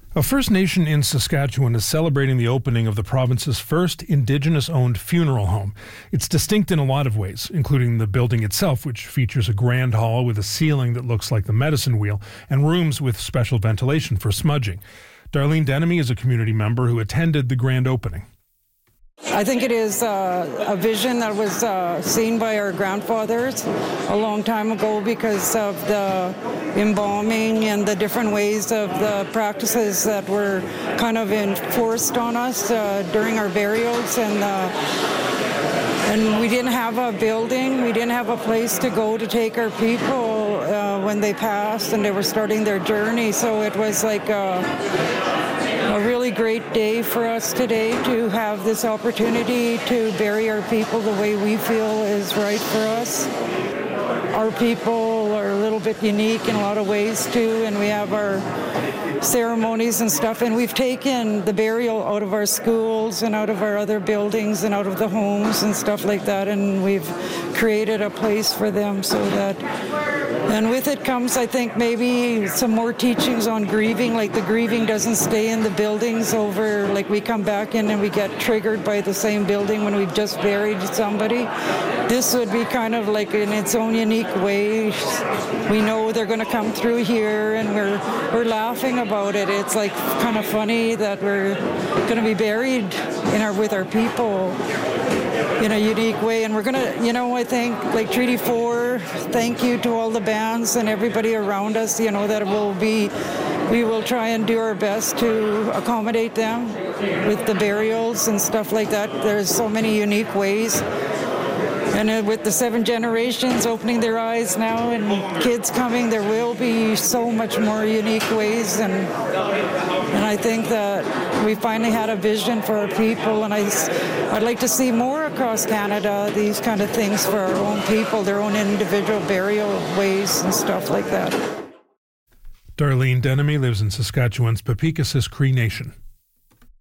A First Nation in Saskatchewan is celebrating the opening of the province's first Indigenous-owned funeral home. It's distinct in a lot of ways, including the building itself, which features a grand hall with a ceiling that looks like the medicine wheel and rooms with special ventilation for smudging. Darlene Denemy is a community member who attended the grand opening. I think it is a vision that was seen by our grandfathers a long time ago because of the embalming and the different ways of the practices that were kind of enforced on us during our burials. And we didn't have a building, we didn't have a place to go to take our people when they passed and they were starting their journey. So it was like a really great day for us today to have this opportunity to bury our people the way we feel is right for us. Our people are a little bit unique in a lot of ways too, and we have our ceremonies and stuff, and we've taken the burial out of our schools and out of our other buildings and out of the homes and stuff like that, and we've created a place for them so that. And with it comes, I think, maybe some more teachings on grieving, like the grieving doesn't stay in the buildings over, like we come back in and we get triggered by the same building when we've just buried somebody. This would be kind of like in its own unique way. We know they're going to come through here and we're laughing about it. It's like kind of funny that we're going to be buried with our people in a unique way, and we're going to, I think, like Treaty 4, thank you to all the bands and everybody around us, that we will try and do our best to accommodate them with the burials and stuff like that. There's so many unique ways. And with the 7 generations opening their eyes now and kids coming, there will be so much more unique ways. And I think that we finally had a vision for our people. And I'd like to see more across Canada, these kind of things for our own people, their own individual burial ways and stuff like that. Darlene Denemy lives in Saskatchewan's Pepecasis Cree Nation.